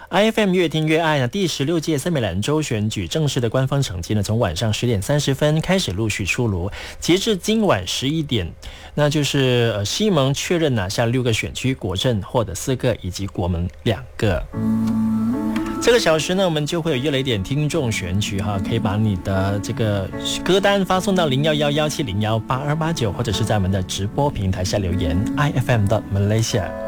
IFM 越听越爱呢，第16届森美兰州选举正式的官方成绩呢，从晚上10点30分开始陆续出炉，截至今晚11点，那就是西蒙确认拿下6个选区，国阵获得4个，以及国门2个。这个小时呢，我们就会有越来一点听众选曲哈，可以把你的这个歌单发送到011170188289，或者是在我们的直播平台下留言 ifm.malaysia。